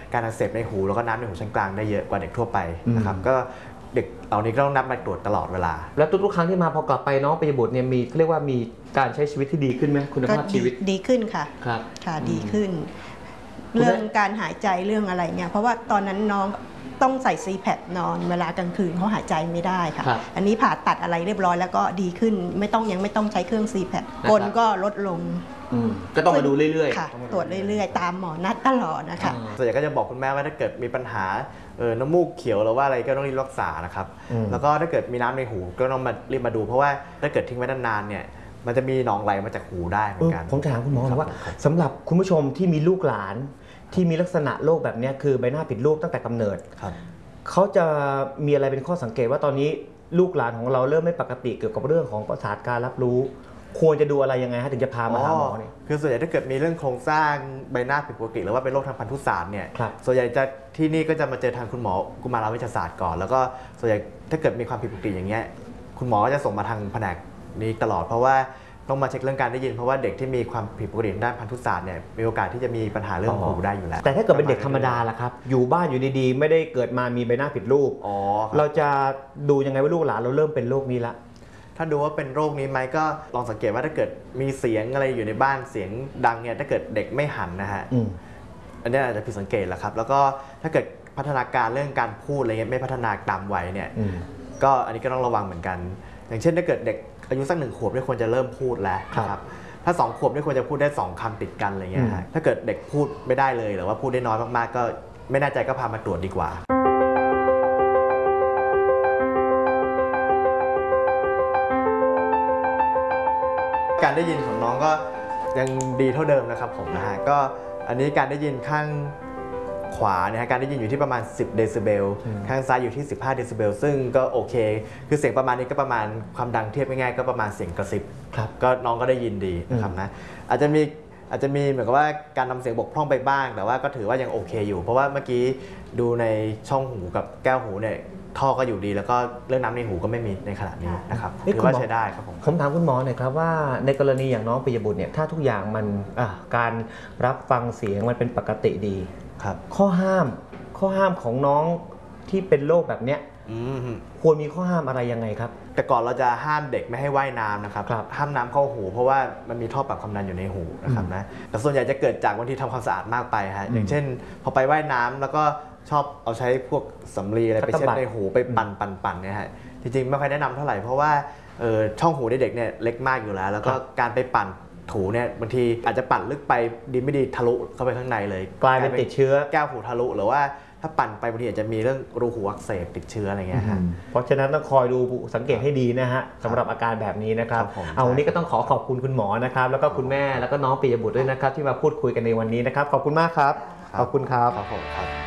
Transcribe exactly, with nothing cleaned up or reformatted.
การอักเสบในหูแล้วก็น้ำในหูชั้นกลางได้เยอะกว่าเด็กทั่วไปนะครับก็เด็กเหล่านี้ก็ต้องนัดมาตรวจตลอดเวลาแล้วทุกๆครั้งที่มาพอกลับไปน้องปิยบุตรเนี่ยมีเรียกว่ามีการใช้ชีวิตที่ดีขึ้นไหมคุณภาพชีวิตดีขึ้นค่ะครับค่ะดีขึ้นเรื่องการหายใจเรื่องอะไรเนี่ยเพราะว่าตอนนั้นน้องต้องใส่ซีแพดนอนเวลากลางคืนเขาหายใจไม่ได้ค่ะอันนี้ผ่าตัดอะไรเรียบร้อยแล้วก็ดีขึ้นไม่ต้องยังไม่ต้องใช้เครื่องซีแพดกลก็ลดลงก็ต้องมาดูเรื่อยๆค่ะตรวจเรื่อยๆตามหมอนัดตลอดนะคะส่วนใหญ่ก็จะบอกคุณแม่ว่าถ้าเกิดมีปัญหาเออน้ำมูกเขียวหรือว่าอะไรก็ต้องรีบรักษานะครับแล้วก็ถ้าเกิดมีน้ำในหูก็ต้องมารีบมาดูเพราะว่าถ้าเกิดทิ้งไว้นานๆเนี่ยมันจะมีหนองไหลมาจากหูได้เหมือนกันผมถามคุณหมอว่าสำหรับคุณผู้ชมที่มีลูกหลานที่มีลักษณะโรคแบบนี้คือใบหน้าผิดรูปตั้งแต่กำเนิดเขาจะมีอะไรเป็นข้อสังเกตว่าตอนนี้ลูกหลานของเราเริ่มไม่ปกติเกี่ยวกับเรื่องของประสาทการรับรู้ควรจะดูอะไรยังไงฮะถึงจะพามาหาหมอเนี่ยคือส่วนใหญ่ถ้าเกิดมีเรื่องโครงสร้างใบหน้าผิดปกติหรือว่าเป็นโรคทางพันธุศาสตร์เนี่ยส่วนใหญ่จะที่นี่ก็จะมาเจอทางคุณหมอกุมารเวชศาสตร์ก่อนแล้วก็ส่วนใหญ่ถ้าเกิดมีความผิดปกติอย่างเงี้ยคุณหมอก็จะส่งมาทางแผนกนี้ตลอดเพราะว่าต้องมาเช็คเรื่องการได้ยินเพราะว่าเด็กที่มีความผิดปกติด้านพันธุศาสตร์เนี่ยมีโอกาสที่จะมีปัญหาเรื่องหูได้อยู่แล้วแต่ถ้าเกิดเป็นเด็กธรรมดาล่ะครับอยู่บ้านอยู่ดีๆไม่ได้เกิดมามีใบหน้าผิดรูปเราจะดูยังไงว่าลูกหลานเราเริ่มเป็นโรคนี้ละถ้าดูว่าเป็นโรคนี้ไหมก็ลองสังเกตว่าถ้าเกิดมีเสียงอะไรอยู่ในบ้านเสียงดังเนี่ยถ้าเกิดเด็กไม่หันนะฮะอันนี้อาจจะผิดสังเกตแล้วครับแล้วก็ถ้าเกิดพัฒนาการเรื่องการพูดอะไรเงี้ยไม่พัฒนาตามวัยเนี่ยก็อันนี้ก็ต้องระวังเหมือนกันอย่างเช่นถ้าเกิดเด็กอายุสักหนึ่งขวบเนี่ยควรจะเริ่มพูดแล้วครับถ้าสองขวบเนี่ยควรจะพูดได้สองคำติดกันอะไรเงี้ยฮะถ้าเกิดเด็กพูดไม่ได้เลยหรือว่าพูดได้น้อยมากๆก็ไม่แน่ใจก็พามาตรวจดีกว่าการได้ยินของน้องก็ยังดีเท่าเดิมนะครับผมนะฮะก็อันนี้การได้ยินข้างขวาเนี่ยการได้ยินอยู่ที่ประมาณสิบเดซิเบลข้างซ้ายอยู่ที่สิบห้าเดซิเบลซึ่งก็โอเคคือเสียงประมาณนี้ก็ประมาณความดังเทียบง่ายๆก็ประมาณเสียงกระซิบก็น้องก็ได้ยินดีนะครับนะอาจจะมีอาจจะมีเหมือนกับว่าการนำเสียงบกพร่องไปบ้างแต่ว่าก็ถือว่ายังโอเคอยู่เพราะว่าเมื่อกี้ดูในช่องหูกับแก้วหูเนี่ยท่อก็อยู่ดีแล้วก็เรื่องน้ำในหูก็ไม่มีในขณะนี้นะครับถือว่าใช้ได้ครับผมผมถามคุณหมอหน่อยครับว่าในกรณีอย่างน้องปิยบุตรเนี่ยถ้าทุกอย่างมันการรับฟังเสียงมันเป็นปกติดีครับข้อห้ามข้อห้ามของน้องที่เป็นโรคแบบเนี้ยควรมีข้อห้ามอะไรยังไงครับแต่ก่อนเราจะห้ามเด็กไม่ให้ว่ายน้ำนะครับห้ามน้ำเข้าหูเพราะว่ามันมีท่อปรับความดันอยู่ในหูนะครับนะแต่ส่วนใหญ่จะเกิดจากบางทีทำความสะอาดมากไปฮะอย่างเช่นพอไปว่ายน้ำแล้วก็ชอบเอาใช้พวกสำลีอะไรไปเช็ดในหูไปปั่นปั่นปั่นเนี่ยฮะจริงๆไม่ค่อยแนะนำเท่าไหร่เพราะว่าช่องหูเด็กเนี่ยเล็กมากอยู่แล้วแล้วก็การไปปั่นถูเนี่ยบางทีอาจจะปั่นลึกไปดีไม่ดีทะลุเข้าไปข้างในเลยกลายเป็นติดเชื้อแก้วหูทะลุหรือว่าถ้าปั่นไปบางทีอาจจะมีเรื่องรูหูอักเสบติดเชื้ออะไรเงี้ยฮะเพราะฉะนั้นต้องคอยดูสังเกตให้ดีนะฮะสำหรับอาการแบบนี้นะครับเอาวันนี้ก็ต้องขอขอบคุณคุณหมอนะครับแล้วก็คุณแม่แล้วก็น้องปิยบุตรด้วยนะครับที่มาพูดคุยกันในวันนี้นะครับขอบคุณมากครับขอบคุณครับขอบคุณครับ